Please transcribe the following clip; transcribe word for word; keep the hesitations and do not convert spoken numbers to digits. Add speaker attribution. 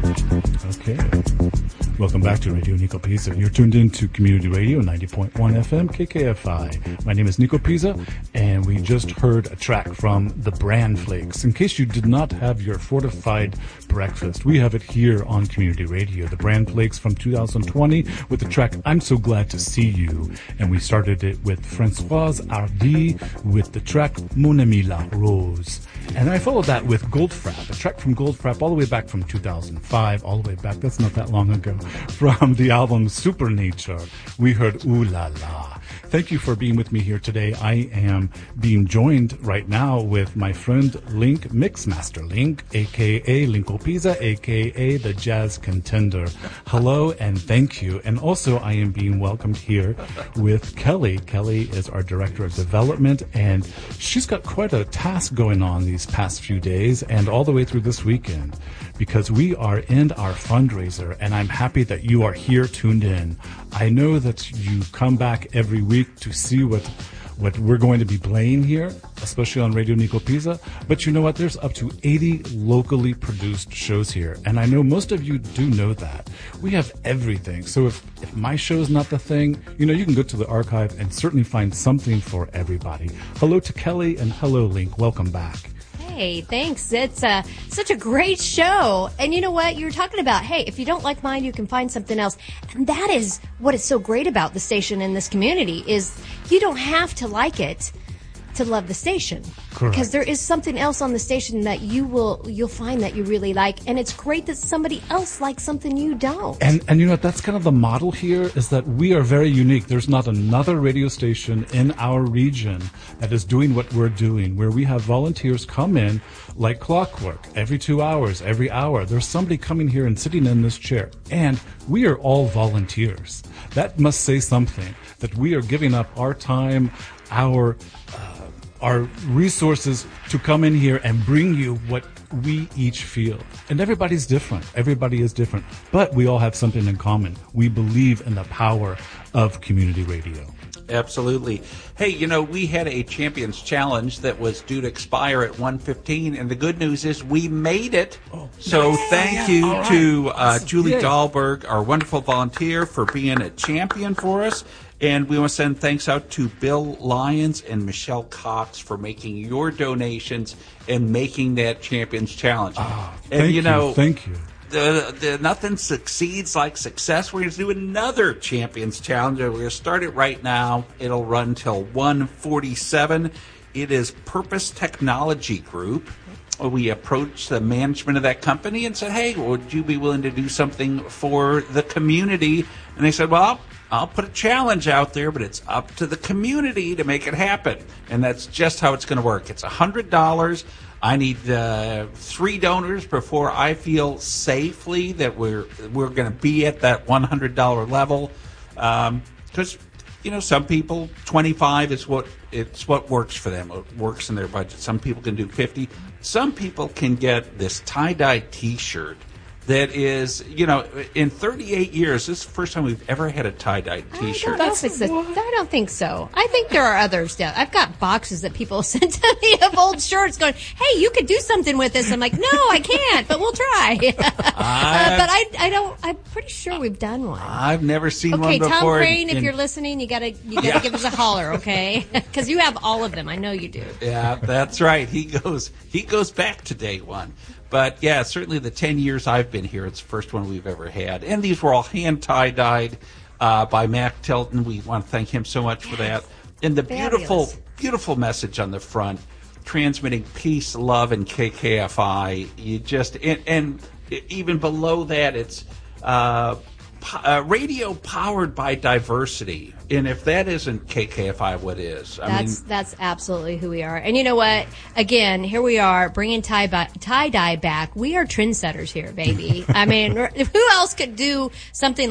Speaker 1: Okay. Welcome back to Radio Nico Pisa. You're tuned in to Community Radio ninety point one F M K K F I. My name is Nico Pisa, and we just heard a track from the Bran Flakes. In case you did not have your fortified breakfast, we have it here on Community Radio. The Bran Flakes from two thousand twenty with the track I'm So Glad to See You. And we started it with Françoise Hardy with the track Mon Ami La Rose. And I followed that with Goldfrapp, a track from Goldfrapp all the way back from two thousand five, all the way back, that's not that long ago. From the album Supernature, we heard Ooh La La. Thank you for being with me here today. I am being joined right now with my friend Link, Mixmaster Link, a k a. Linko Pisa, a k a the Jazz Contender. Hello and thank you. And also I am being welcomed here with Kelly. Kelly is our Director of Development, and she's got quite a task going on these past few days and all the way through this weekend, because we are in our fundraiser, and I'm happy that you are here tuned in. I know that you come back every week to see what what we're going to be playing here, especially on Radio Nico Pisa, but you know what? There's up to eighty locally produced shows here, and I know most of you do know that. We have everything, so if, if my show's not the thing, you know, you can go to the archive and certainly find something for everybody. Hello to Kelly, and hello, Link. Welcome back.
Speaker 2: Hey, thanks. It's uh, such a great show. And you know what? You were talking about, hey, if you don't like mine, you can find something else. And that is what is so great about the station in this community, is you don't have to like it to love the station.
Speaker 1: Correct.
Speaker 2: Because there is something else on the station that you will, you'll find that you really like. And it's great that somebody else likes something you don't.
Speaker 1: And, and you know what? That's kind of the model here, is that we are very unique. There's not another radio station in our region that is doing what we're doing, where we have volunteers come in like clockwork every two hours, every hour. There's somebody coming here and sitting in this chair. And we are all volunteers. That must say something, that we are giving up our time, our uh, our resources to come in here and bring you what we each feel. And everybody's different. Everybody is different. But we all have something in common. We believe in the power of community radio.
Speaker 3: Absolutely. Hey, you know, we had a Champions Challenge that was due to expire at one fifteen, and the good news is we made it. Oh, so nice. Thank you right. to uh, awesome. Julie Yay. Dahlberg, our wonderful volunteer, for being a champion for us. And we want to send thanks out to Bill Lyons and Michelle Cox for making your donations and making that Champions Challenge.
Speaker 1: Oh,
Speaker 3: and
Speaker 1: thank
Speaker 3: you know,
Speaker 1: you. Thank you.
Speaker 3: The, the, nothing succeeds like success. We're going to do another Champions Challenge. We're going to start it right now. It'll run till one forty-seven. It is Purpose Technology Group. We approached the management of that company and said, hey, would you be willing to do something for the community? And they said, well, I'll put a challenge out there, but it's up to the community to make it happen. And that's just how it's going to work. It's one hundred dollars. I need uh, three donors before I feel safely that we're we're going to be at that one hundred dollars level. Because, um, you know, some people, twenty-five is what it's what works for them. It works in their budget. Some people can do fifty. Some people can get this tie-dye T-shirt that is, you know, in thirty-eight years, this is the first time we've ever had a tie-dye T-shirt.
Speaker 2: I don't, know if it's a, I don't think so. I think there are others. Yeah, I've got boxes that people send to me of old shirts going, hey, you could do something with this. I'm like, no, I can't, but we'll try. uh, but I, I don't, I'm pretty sure we've done one.
Speaker 3: I've never seen
Speaker 2: okay,
Speaker 3: one before.
Speaker 2: Okay, Tom Crane,
Speaker 3: in,
Speaker 2: if you're listening, you gotta, you gotta yeah. give us a holler, okay? Because you have all of them. I know you do.
Speaker 3: Yeah, that's right. He goes, he goes back to day one. But, yeah, certainly the ten years I've been here, it's the first one we've ever had. And these were all hand tie-dyed uh, by Mac Tilton. We want to thank him so much for that. And the beautiful,
Speaker 2: Fabulous. beautiful
Speaker 3: message on the front, transmitting peace, love, and K K F I. You just, and, and even below that, it's uh, uh, radio powered by diversity. And if that isn't K K F I, what is? I
Speaker 2: that's
Speaker 3: mean,
Speaker 2: that's absolutely who we are. And you know what? Again, here we are bringing tie tie dye back. We are trendsetters here, baby. I mean, who else could do something